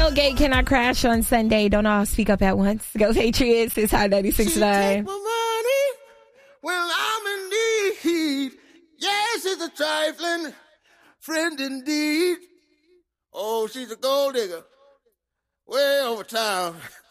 Tailgate cannot crash on Sunday. Don't all speak up at once. Go Patriots. It's Hot 96.9. Take my money when I'm in need. Yes, it's a trifling friend indeed. Oh, she's a gold digger way over town.